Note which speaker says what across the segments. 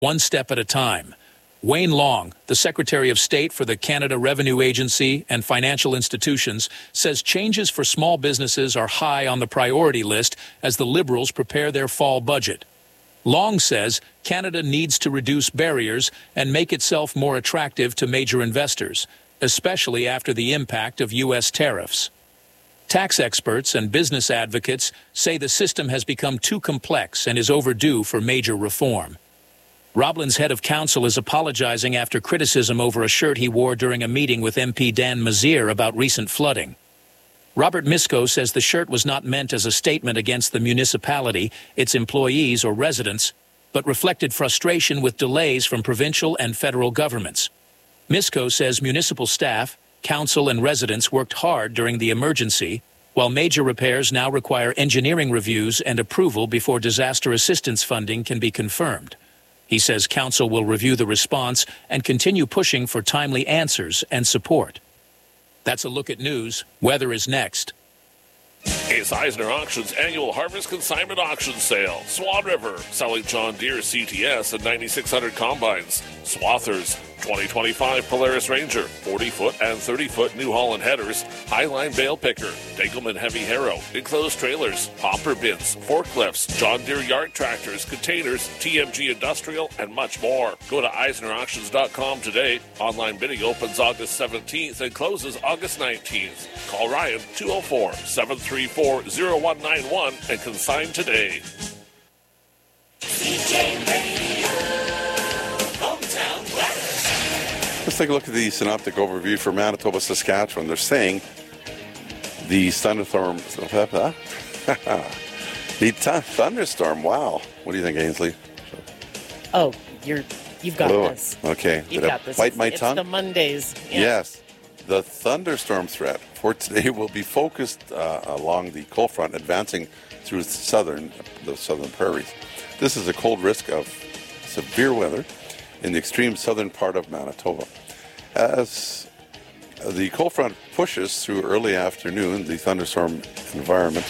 Speaker 1: one step at a time. Wayne Long, the Secretary of State for the Canada Revenue Agency and financial institutions, says changes for small businesses are high on the priority list as the Liberals prepare their fall budget. Long says Canada needs to reduce barriers and make itself more attractive to major investors, especially after the impact of U.S. tariffs. Tax experts and business advocates say the system has become too complex and is overdue for major reform. Roblin's head of council is apologizing after criticism over a shirt he wore during a meeting with MP Dan Mazier about recent flooding. Robert Misko says the shirt was not meant as a statement against the municipality, its employees or residents, but reflected frustration with delays from provincial and federal governments. Misko says municipal staff, council and residents worked hard during the emergency, while major repairs now require engineering reviews and approval before disaster assistance funding can be confirmed. He says council will review the response and continue pushing for timely answers and support. That's a look at news. Weather is next.
Speaker 2: It's Eisner Auctions annual Harvest Consignment Auction Sale. Swan River, selling John Deere CTS and 9600 combines. Swathers, 2025 Polaris Ranger, 40-foot and 30-foot New Holland headers, Highline bale picker, Degelman heavy harrow, enclosed trailers, hopper bins, forklifts, John Deere yard tractors, containers, TMG industrial, and much more. Go to EisnerAuctions.com today. Online bidding opens August 17th and closes August 19th. Call Ryan 204-734-0191 and consign today.
Speaker 3: CJ Radio, hometown weather.
Speaker 4: Let's take a look at the synoptic overview for Manitoba, Saskatchewan. They're saying the thunderstorm, thunderstorm, wow. What do you think, Ainsley?
Speaker 5: Oh, you've got this.
Speaker 4: Okay.
Speaker 5: You've got this.
Speaker 4: Bite my tongue?
Speaker 5: It's the Mondays. Yeah.
Speaker 4: Yes. The thunderstorm threat for today will be focused along the cold front, advancing through the southern prairies. This is a cold risk of severe weather in the extreme southern part of Manitoba. As the cold front pushes through early afternoon, the thunderstorm environment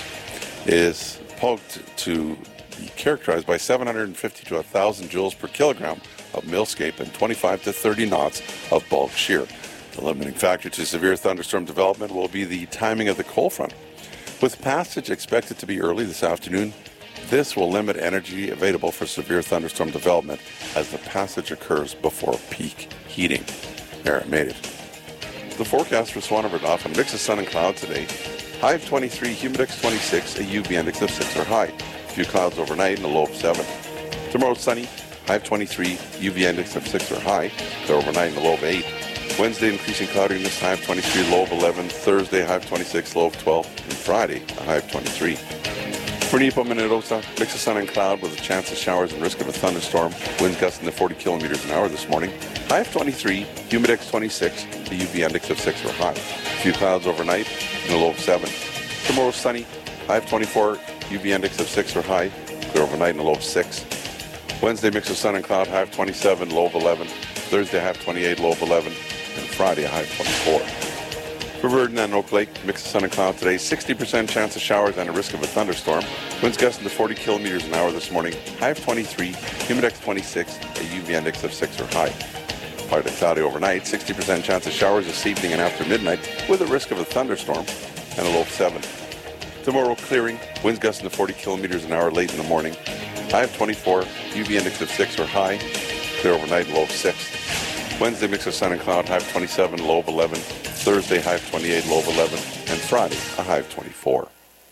Speaker 4: is poked to be characterized by 750 to 1,000 joules per kilogram of millscape and 25 to 30 knots of bulk shear. The limiting factor to severe thunderstorm development will be the timing of the cold front. With passage expected to be early this afternoon, this will limit energy available for severe thunderstorm development as the passage occurs before peak heating. Merritt made it. The forecast for Swan River Dauphin, mix of sun and cloud today. High of 23, humidex 26, a UV index of 6 or high. A few clouds overnight and a low of 7. Tomorrow sunny, high of 23, UV index of 6 or high. Clear overnight and a low of 8. Wednesday, increasing cloudiness, high of 23, low of 11. Thursday, high of 26, low of 12. And Friday, a high of 23. For Nipo Minnedosa, mix of sun and cloud with a chance of showers and risk of a thunderstorm. Winds gusting to 40 kilometers an hour this morning. High of 23, humidex 26, the UV index of 6 or high. A few clouds overnight and a low of 7. Tomorrow sunny, high of 24, UV index of 6 or high. Clear overnight and a low of 6. Wednesday, mix of sun and cloud, high of 27, low of 11. Thursday, high of 28, low of 11. And Friday, a high of 24. For Verdun and Oak Lake, mix of sun and cloud today, 60% chance of showers and a risk of a thunderstorm. Winds gusting to 40 kilometers an hour this morning. High of 23, humidex 26, a UV index of 6 or high. Partly cloudy overnight, 60% chance of showers this evening and after midnight with a risk of a thunderstorm and a low of 7. Tomorrow clearing, winds gusting to 40 kilometers an hour late in the morning. High of 24, UV index of 6 or high. Clear overnight, low of 6. Wednesday, mix of sun and cloud, high of 27, low of 11. Thursday, high of 28, low of 11. And Friday, a high of 24.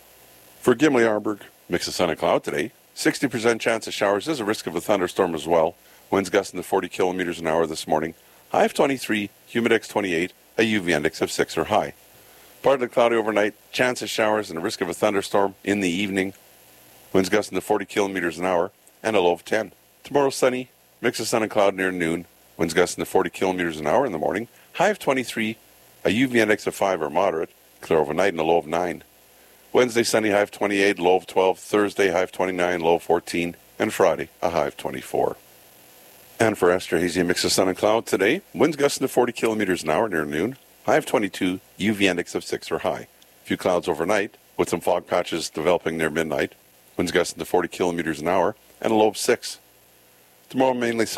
Speaker 4: For Gimli Arborg, mix of sun and cloud today, 60% chance of showers. There's a risk of a thunderstorm as well. Winds gusting to 40 kilometers an hour this morning. High of 23, humidex 28, a UV index of 6 or high. Partly cloudy overnight, chance of showers and a risk of a thunderstorm in the evening. Winds gusting to 40 kilometers an hour and a low of 10. Tomorrow sunny, mix of sun and cloud near noon. Winds gusting to 40 kilometers an hour in the morning. High of 23, a UV index of 5 or moderate. Clear overnight and a low of 9. Wednesday sunny, high of 28, low of 12. Thursday, high of 29, low of 14. And Friday, a high of 24. And for Esterhazy, mix of sun and cloud today. Winds gusting to 40 kilometers an hour near noon. High of 22, UV index of 6 or high. A few clouds overnight with some fog patches developing near midnight. Winds gusting to 40 kilometers an hour and a low of 6. Tomorrow mainly